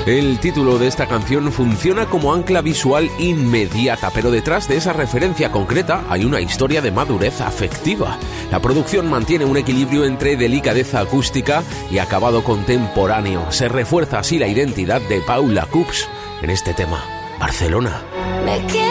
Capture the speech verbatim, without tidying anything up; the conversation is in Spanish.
El título de esta canción funciona como ancla visual inmediata, pero detrás de esa referencia concreta hay una historia de madurez afectiva. La producción mantiene un equilibrio entre delicadeza acústica y acabado contemporáneo. Se refuerza así la identidad de Paula Coops en este tema, Barcelona. Me